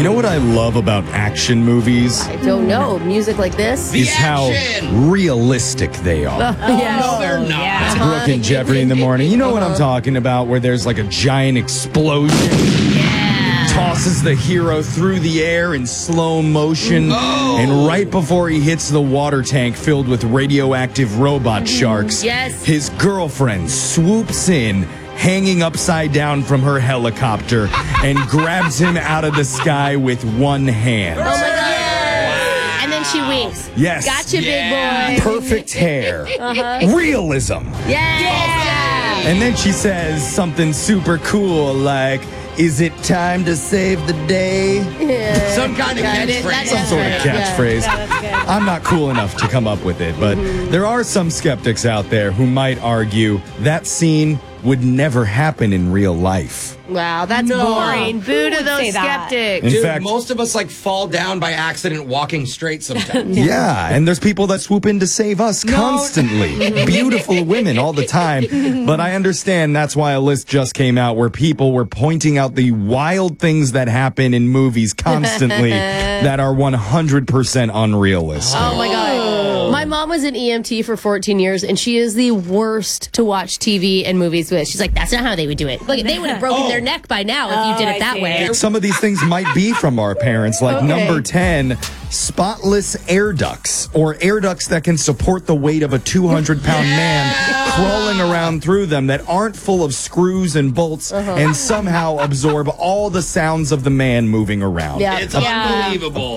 You know what I love about action movies? I don't know. Music like this? Is how realistic they are. No, they're not. It's Brooke and Jeffrey in the morning. You know what I'm talking about, where there's like a giant explosion. Tosses the hero through the air in slow motion. And right before he hits the water tank filled with radioactive robot sharks, his girlfriend swoops in, hanging upside down from her helicopter, and grabs him out of the sky with one hand. Oh, my God. And then she winks. Yes. Gotcha, big boy. Perfect hair. Realism. Yes. And then she says something super cool like, "Is it time to save the day?" Some kind of catchphrase. Some sort of catchphrase. I'm not cool enough to come up with it, but there are some skeptics out there who might argue that scene would never happen in real life. Wow, that's boring. Boo to those skeptics. In fact, most of us fall down by accident walking straight sometimes. Yeah, and there's people that swoop in to save us constantly. Beautiful women all the time. But I understand that's why a list just came out where people were pointing out the wild things that happen in movies constantly that are 100% unrealistic. Oh, my God. My mom was an EMT for 14 years, and she is the worst to watch TV and movies with. She's like, that's not how they would do it. Like, they would have broken their neck by now if you did it that way. Some of these things might be from our parents, like number 10, spotless air ducts, or air ducts that can support the weight of a 200-pound man crawling around through them that aren't full of screws and bolts and somehow absorb all the sounds of the man moving around. It's unbelievable.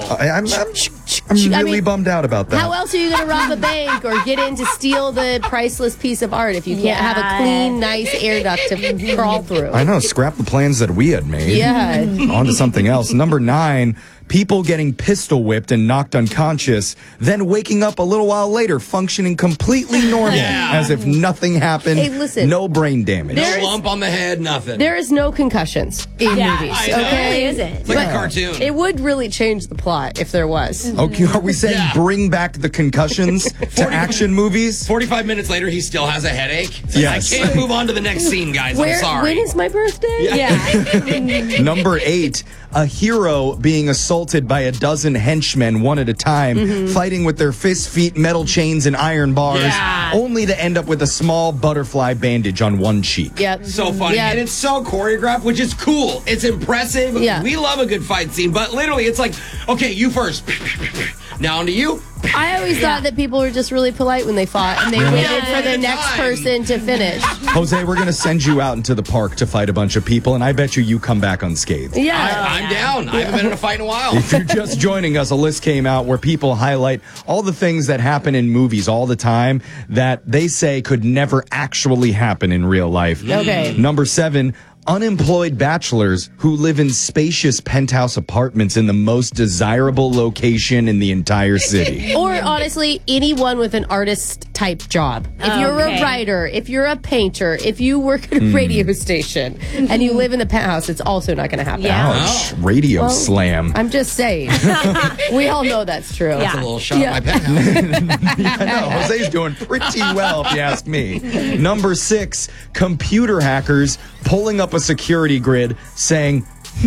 I'm really bummed out about that. How else are you going to rob a bank or get in to steal the priceless piece of art if you can't have a clean, nice air duct to crawl through? I know, scrap the plans that we had made. Yeah. On to something else. Number 9, people getting pistol whipped and knocked unconscious, then waking up a little while later functioning completely normal as if nothing happened. Hey, listen. No brain damage. No lump on the head, nothing. There is no concussions in movies, okay? It isn't. It's like a cartoon. It would really change the plot if there was. Okay, are we saying bring back the concussions to action movies? 45 minutes later, he still has a headache. Yes. I can't move on to the next scene, guys. I'm sorry. When is my birthday? Number 8, a hero being assaulted by a dozen henchmen one at a time, fighting with their fists, feet, metal chains, and iron bars, only to end up with a small butterfly bandage on one cheek. Yep. So funny. And it's so choreographed, which is cool. It's impressive. Yeah. We love a good fight scene, but literally it's like, okay, you first. Now on to you. I always thought that people were just really polite when they fought, and they waited for the next person to finish. Jose, we're going to send you out into the park to fight a bunch of people, and I bet you come back unscathed. Yeah. I'm down. I haven't been in a fight in a while. If you're just joining us, a list came out where people highlight all the things that happen in movies all the time that they say could never actually happen in real life. Okay. Number 7, unemployed bachelors who live in spacious penthouse apartments in the most desirable location in the entire city. Or honestly, anyone with an artist type job. If you're a writer, if you're a painter, if you work at a radio station and you live in the penthouse, it's also not going to happen. Ouch. Radio slam. I'm just saying. We all know that's true. That's a little shot at my penthouse. I know. Jose's doing pretty well, if you ask me. Number 6, computer hackers pulling up a security grid saying,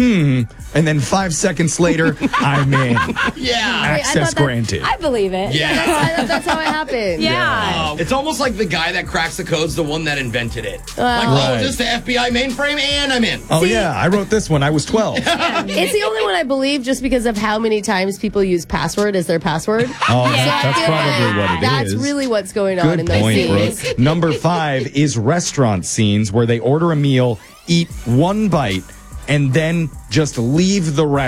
and then 5 seconds later, I'm in. Access granted. I believe it. That's how it happened. It's almost like the guy that cracks the code's the one that invented it. Just the FBI mainframe, and I'm in. Oh, yeah, I wrote this one. I was 12. It's the only one I believe just because of how many times people use password as their password. Oh, that's probably what it is. That's really what's going on in those scenes. Brooke. Number 5 is restaurant scenes where they order a meal, eat one bite, and then just leave the restaurant.